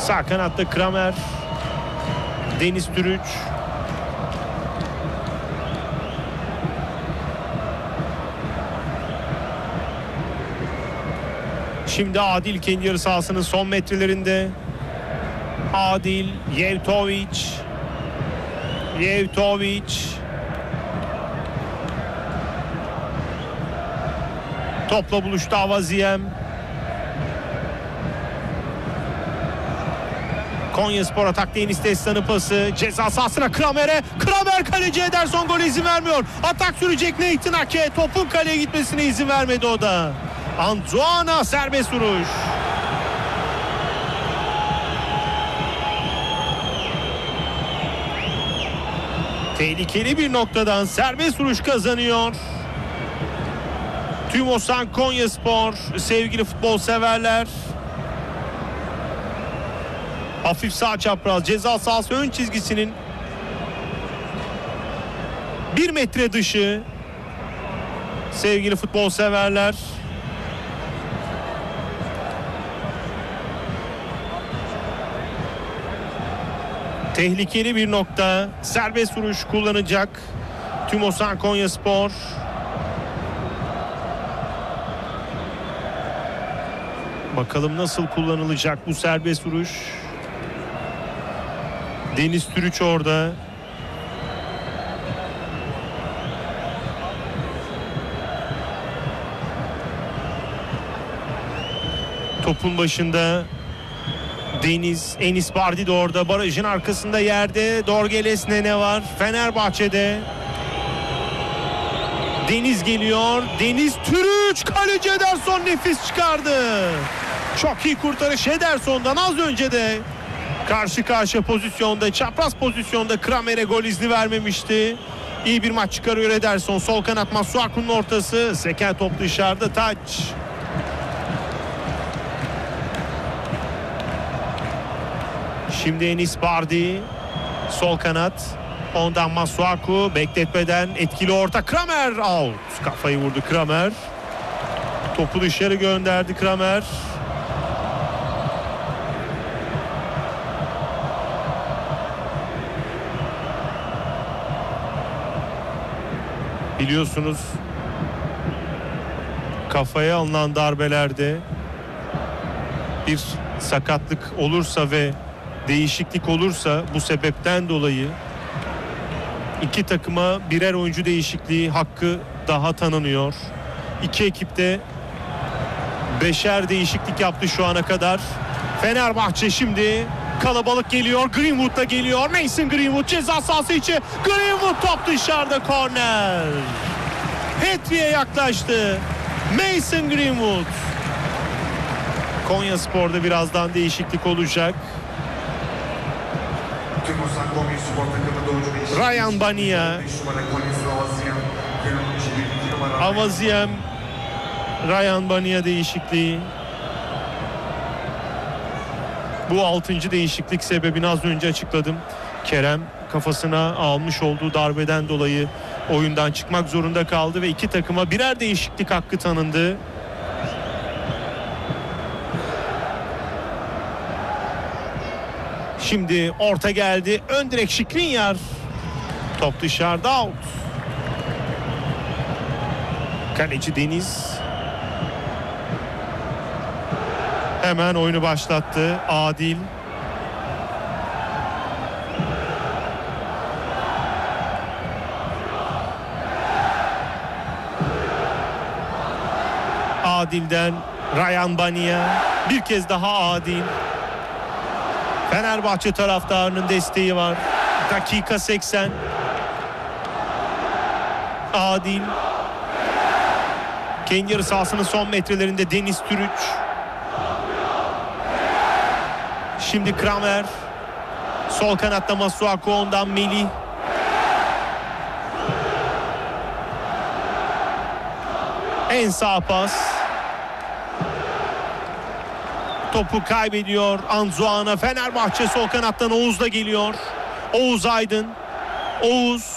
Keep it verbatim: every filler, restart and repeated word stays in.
Sağ kanatta Kramer. Deniz Türüç. Şimdi Adil kendi yarı sahasının son metrelerinde. Adil, Yevtovic. Yevtovic. Topla buluştu Avaziem. Konyaspor atak Deniz Destanı pası. Ceza sahasına Kramer'e. Kramer kaleci Ederson gole izin vermiyor. Atak sürecek Nathan Ake. Topun kaleye gitmesine izin vermedi o da. Antoana serbest vuruş. Tehlikeli bir noktadan serbest vuruş kazanıyor. Tümosan Konyaspor, sevgili futbol severler. Hafif sağ çapraz ceza sahası ön çizgisinin bir metre dışı, sevgili futbol severler. Tehlikeli bir nokta. Serbest vuruş kullanacak Tümosan Konyaspor. Bakalım nasıl kullanılacak bu serbest vuruş. Deniz Türüç orada. Topun başında Deniz, Enis Bardi de orada. Barajın arkasında yerde Dorgeles Nene var. Fenerbahçe'de. Deniz geliyor. Deniz Türüç. Kaleci Ederson nefis çıkardı. Çok iyi kurtarış Ederson'dan. Az önce de karşı karşıya pozisyonda, çapraz pozisyonda Kramer'e gol izni vermemişti. İyi bir maç çıkarıyor Ederson. Sol kanat Masuaku'nun ortası. Seken top dışarıda, taç. Şimdi Enis Bardi. Sol kanat. Ondan Masuaku. Bekletmeden etkili orta. Kramer out. Kafayı vurdu Kramer. Topu dışarı gönderdi Kramer. Biliyorsunuz kafaya alınan darbelerde bir sakatlık olursa ve değişiklik olursa bu sebepten dolayı iki takıma birer oyuncu değişikliği hakkı daha tanınıyor. İki ekipte beşer değişiklik yaptı şu ana kadar. Fenerbahçe şimdi kalabalık geliyor. Greenwood da geliyor. Mason Greenwood ceza sahası içi. Greenwood top dışarıda, korner. Hat-trick'e yaklaştı Mason Greenwood. Konyaspor'da birazdan değişiklik olacak. Ryan Bania, Avaziem, Ryan Bania değişikliği. Bu altıncı değişiklik, sebebini az önce açıkladım. Kerem kafasına almış olduğu darbeden dolayı oyundan çıkmak zorunda kaldı ve iki takıma birer değişiklik hakkı tanındı. Şimdi orta geldi. Ön direk Skriniar. Top dışarıda, out. Kaleci Deniz. Hemen oyunu başlattı Adil. Adil'den Ryan Bania. Bir kez daha Adil. Fenerbahçe taraftarının desteği var. Dakika seksen. Adil. Kendi yarı sahasının son metrelerinde Deniz Türüç. Şimdi Kramer. Sol kanatta Masuaku, ondan Melih. En sağ pas. Topu kaybediyor Anzuana. Fenerbahçe sol kanattan Oğuz da geliyor. Oğuz Aydın. Oğuz.